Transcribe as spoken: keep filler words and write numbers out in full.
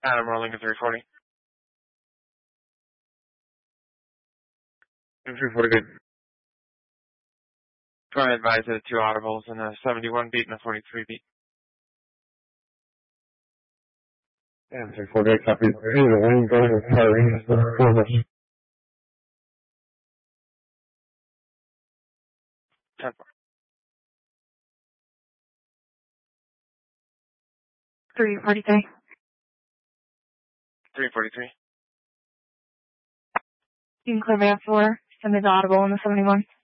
Adam rolling at three forty. three forty good. Go ahead, advise the two audibles and a seventy-one beat and a forty-three beat. And three forty-eight copies. There is a wind going with hurry. ten four. three forty-three. three forty-three. You can clear me up for send me the audible on the seventy-one.